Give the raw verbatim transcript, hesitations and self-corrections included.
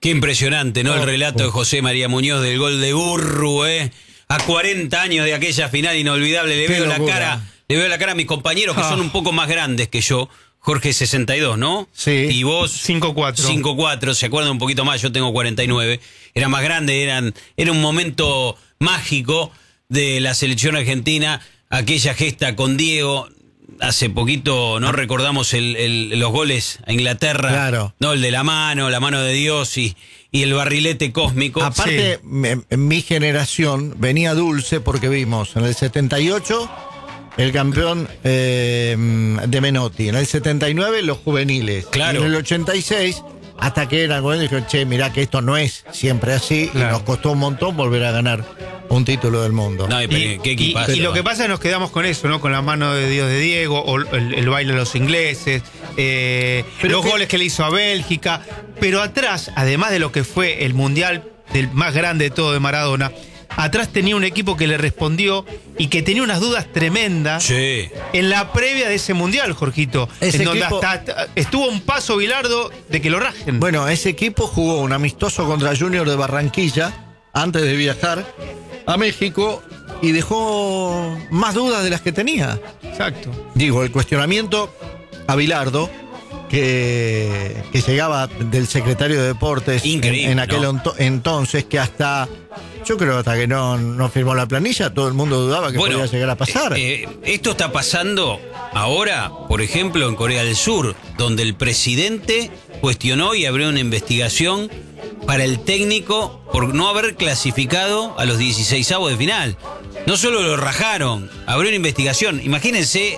Qué impresionante, ¿no? Oh, el relato oh. de José María Muñoz del gol de Urru, ¿eh? A cuarenta años de aquella final inolvidable. Le veo la cara, le veo la cara a mis compañeros que ah. son un poco más grandes que yo. Jorge sesenta y dos, ¿no? Sí. Y vos cinco cuatro. cinco cuatro, se acuerdan un poquito más, yo tengo cuarenta y nueve. Era más grande, eran, era un momento mágico de la selección argentina, aquella gesta con Diego. Hace poquito no recordamos el, el, los goles a Inglaterra, claro. no, el de la mano, la mano de Dios y, y el barrilete cósmico. Aparte, sí. en, en mi generación venía dulce porque vimos en el setenta y ocho el campeón eh, de Menotti, en el setenta y nueve los juveniles, claro. y en el ochenta y seis hasta que eran buenos, dijeron, che, mirá que esto no es siempre así, claro. y nos costó un montón volver a ganar un título del mundo. No, y, y, ¿qué equipazo, y, y lo que pasa es que nos quedamos con eso, ¿no? Con la mano de Dios de Diego, o el, el baile de los ingleses, eh, los que, goles que le hizo a Bélgica, pero atrás, además de lo que fue el mundial del más grande de todo de Maradona, atrás tenía un equipo que le respondió y que tenía unas dudas tremendas sí. en la previa de ese mundial, Jorgito. Ese en donde equipo, hasta estuvo un paso Bilardo de que lo rajen. Bueno, ese equipo jugó un amistoso contra Junior de Barranquilla antes de viajar a México y dejó más dudas de las que tenía. Exacto. Digo, el cuestionamiento a Bilardo, que, que llegaba del secretario de Deportes Increíble, en, en aquel ¿no? entonces, que hasta... Yo creo que hasta que no, no firmó la planilla, todo el mundo dudaba que bueno, podía llegar a pasar. Eh, eh, esto está pasando ahora, por ejemplo, en Corea del Sur, donde el presidente cuestionó y abrió una investigación para el técnico por no haber clasificado a los dieciseisavos de final. No solo lo rajaron, abrió una investigación. Imagínense